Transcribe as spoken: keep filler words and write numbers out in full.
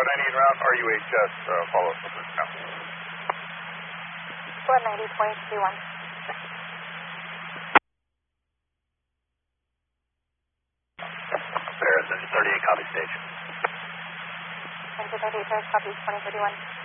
ninety en route, R U H S, uh, follow up with this now. one ninety point two one. Paris, engine thirty-eight, copy station. Engine thirty-eight, Paris, copy twenty thirty-one.